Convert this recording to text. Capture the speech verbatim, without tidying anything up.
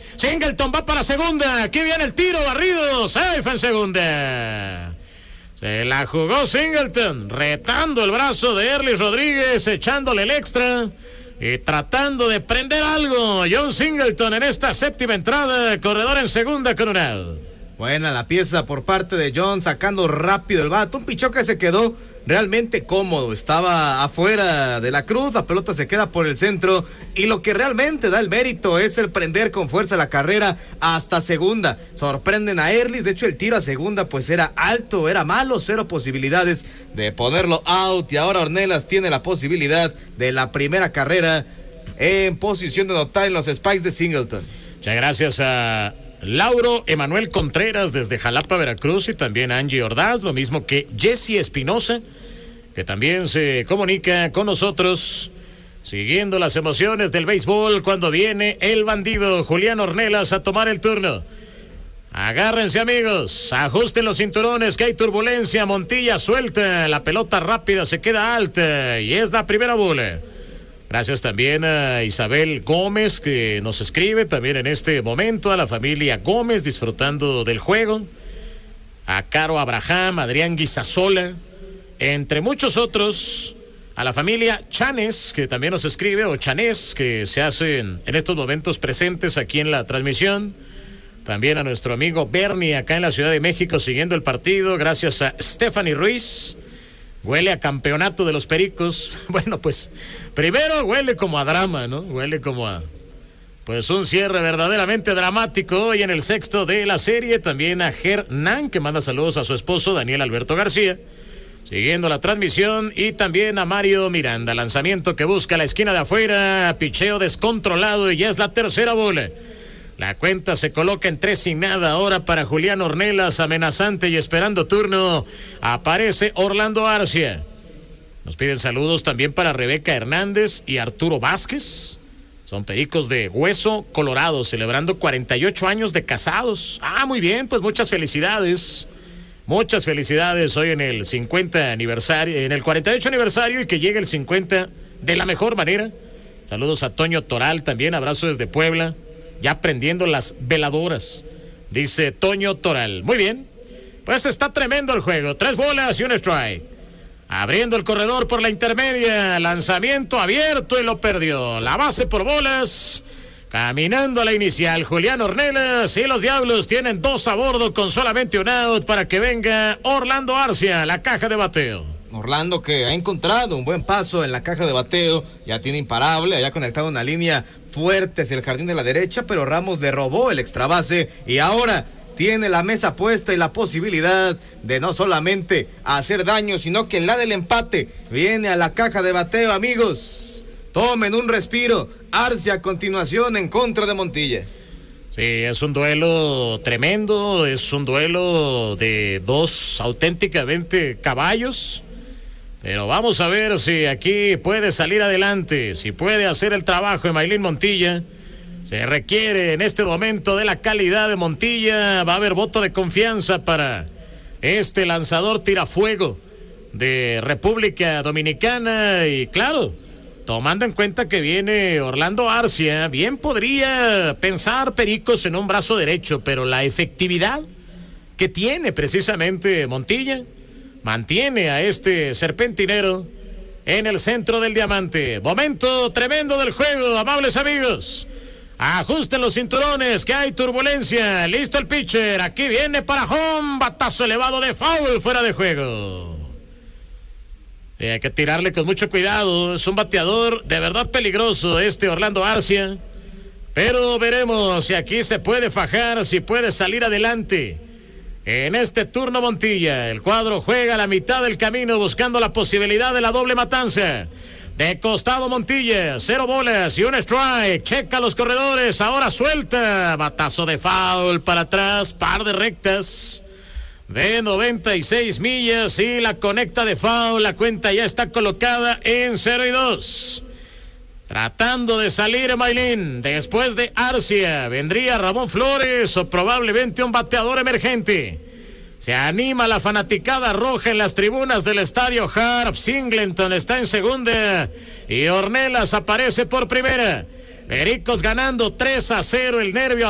Singleton va para segunda. Aquí viene el tiro, barrido. Safe en segunda. Se la jugó Singleton, retando el brazo de Erlis Rodríguez, echándole el extra y tratando de prender algo. John Singleton en esta séptima entrada, corredor en segunda con un out. Buena la pieza por parte de John, sacando rápido el bat. Un pichón que se quedó realmente cómodo. Estaba afuera de la cruz, la pelota se queda por el centro. Y lo que realmente da el mérito es el prender con fuerza la carrera hasta segunda. Sorprenden a Erlis. De hecho, el tiro a segunda pues era alto, era malo. Cero posibilidades de ponerlo out. Y ahora Ornelas tiene la posibilidad de la primera carrera en posición de anotar en los Spikes de Singleton. Muchas gracias a Lauro Emanuel Contreras desde Jalapa, Veracruz, y también Angie Ordaz, lo mismo que Jesse Espinosa, que también se comunica con nosotros, siguiendo las emociones del béisbol cuando viene el bandido Julián Ornelas a tomar el turno. Agárrense, amigos, ajusten los cinturones que hay turbulencia. Montilla suelta, la pelota rápida se queda alta y es la primera bola. Gracias también a Isabel Gómez, que nos escribe también en este momento, a la familia Gómez disfrutando del juego, a Caro Abraham, Adrián Guisasola, entre muchos otros, a la familia Chanes, que también nos escribe, o Chanés, que se hacen en estos momentos presentes aquí en la transmisión. También a nuestro amigo Bernie acá en la Ciudad de México siguiendo el partido. Gracias a Stephanie Ruiz. Huele a campeonato de los Pericos. Bueno, pues primero huele como a drama, ¿no? Huele como a pues un cierre verdaderamente dramático hoy en el sexto de la serie. También a Hernán, que manda saludos a su esposo Daniel Alberto García, siguiendo la transmisión. Y también a Mario Miranda, lanzamiento que busca la esquina de afuera, picheo descontrolado y ya es la tercera bola. La cuenta se coloca en tres sin nada ahora para Julián Ornelas, amenazante y esperando turno. Aparece Orlando Arcia. Nos piden saludos también para Rebeca Hernández y Arturo Vázquez. Son pericos de Hueso Colorado, celebrando cuarenta y ocho años de casados. Ah, muy bien, pues muchas felicidades. Muchas felicidades hoy en el cincuenta aniversario, en el cuarenta y ocho aniversario, y que llegue el cincuenta de la mejor manera. Saludos a Toño Toral también, abrazo desde Puebla. Ya prendiendo las veladoras, dice Toño Toral. Muy bien, pues está tremendo el juego. Tres bolas y un strike. Abriendo el corredor por la intermedia. Lanzamiento abierto y lo perdió. La base por bolas. Caminando a la inicial, Julián Ornelas. Y los Diablos tienen dos a bordo con solamente un out para que venga Orlando Arcia, la caja de bateo. Orlando, que ha encontrado un buen paso en la caja de bateo, ya tiene imparable, haya conectado una línea fuerte hacia el jardín de la derecha, pero Ramos derrobó el extra base y ahora tiene la mesa puesta y la posibilidad de no solamente hacer daño, sino que en la del empate viene a la caja de bateo. Amigos, tomen un respiro. Arcia a continuación en contra de Montilla. Sí, es un duelo tremendo, es un duelo de dos auténticamente caballos. Pero vamos a ver si aquí puede salir adelante, si puede hacer el trabajo de Maylin Montilla. Se requiere en este momento de la calidad de Montilla. Va a haber voto de confianza para este lanzador tirafuego de República Dominicana. Y claro, tomando en cuenta que viene Orlando Arcia, bien podría pensar Pericos en un brazo derecho, pero la efectividad que tiene precisamente Montilla mantiene a este serpentinero en el centro del diamante. Momento tremendo del juego, amables amigos. Ajusten los cinturones, que hay turbulencia. Listo el pitcher, aquí viene para home. Batazo elevado de foul, fuera de juego. Y hay que tirarle con mucho cuidado. Es un bateador de verdad peligroso este Orlando Arcia. Pero veremos si aquí se puede fajar, si puede salir adelante. En este turno Montilla, el cuadro juega a la mitad del camino buscando la posibilidad de la doble matanza. De costado Montilla, cero bolas y un strike. Checa los corredores, ahora suelta. Batazo de foul para atrás, par de rectas de noventa y seis millas y la conecta de foul. La cuenta ya está colocada en cero y dos. Tratando de salir Maylin, después de Arcia, vendría Ramón Flores o probablemente un bateador emergente. Se anima la fanaticada roja en las tribunas del estadio Harp. Singleton está en segunda y Ornelas aparece por primera. Pericos ganando tres a cero, el nervio